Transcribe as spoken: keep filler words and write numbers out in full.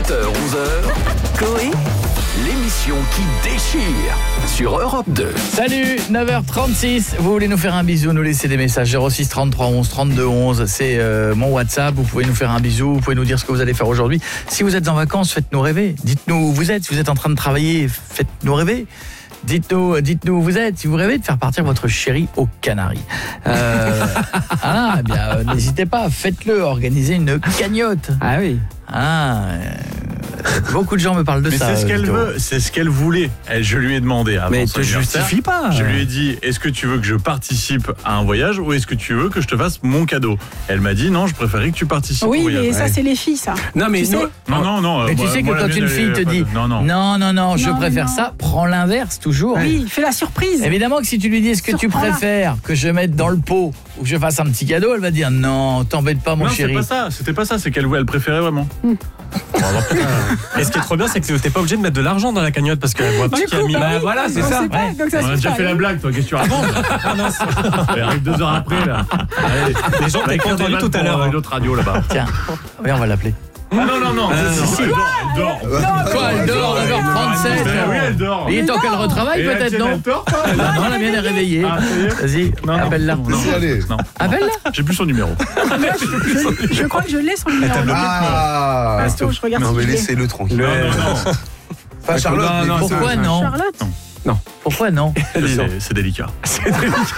sept heures onze heures, Coé, l'émission qui déchire sur Europe deux. Salut, neuf heures trente-six. Vous voulez nous faire un bisou, nous laisser des messages zéro six trente-trois onze trente-deux onze. C'est euh, mon WhatsApp. Vous pouvez nous faire un bisou. Vous pouvez nous dire ce que vous allez faire aujourd'hui. Si vous êtes en vacances, faites-nous rêver. Dites-nous où vous êtes. Si vous êtes en train de travailler, faites-nous rêver. Dites-nous, dites-nous où vous êtes. Si vous rêvez de faire partir votre chéri aux Canaries, euh, ah, eh bien, euh, n'hésitez pas, faites-le. Organisez une cagnotte. Ah oui. Ah. Euh, Beaucoup de gens me parlent de mais ça. Mais c'est ce qu'elle Vito. veut, c'est ce qu'elle voulait. Elle, je lui ai demandé avant mais son te justifie pas. Je lui ai dit, est-ce que tu veux que je participe à un voyage ou est-ce que tu veux que je te fasse mon cadeau? Elle m'a dit non, je préférais que tu participes oui, au voyage. mais ça Ouais. c'est les filles ça. Non mais Tu nous, sais Non, non, non. Mais euh, tu moi- sais que moi, la quand mienne, une elle fille est te pas dit de- non, non. non, non, non, je Non, préfère non. ça, prends l'inverse toujours. Oui, fais la surprise. Évidemment que si tu lui dis est-ce que tu Surprends-la. préfères que je mette dans le pot ou que je fasse un petit cadeau, elle va dire non, t'embête pas mon Non, c'est chéri. pas ça, c'était pas ça, c'est qu'elle elle préférait vraiment. Et ce qui est trop bien, c'est que t'es pas obligé de mettre de l'argent dans la cagnotte parce qu'elle voit pas Du qu'il y a coup, mis. bah Bah oui, voilà, c'est on ça. sait pas, Ouais. donc ça On a suffit déjà pas. fait la blague, toi, qu'est-ce que tu racontes? Elle arrive deux heures après, là. Allez, Les gens t'ont entendu tout à l'heure. Une autre radio, là-bas. Tiens, oui, on va l'appeler. Ah non, non, non, Euh, si, si, elle dort, elle dort. Quoi, elle dort, neuf heures trente-sept. Oui, elle dort. Il est temps qu'elle retravaille Et la peut-être, tienne, non? elle dort, pas? Non, la mienne est réveillée. Ah, ça y est. Vas-y, Non, non, appelle-la. non, Laissez aller. non. Appelle-la. J'ai plus son numéro. Je, je crois que je l'ai son numéro. Ah, Attends, je regarde non, si mais je l'ai. laissez-le tranquille. Non, non, non. Pas Charlotte, Non, mais non, pourquoi Pourquoi non? Charlotte. Pourquoi non? C'est c'est délicat.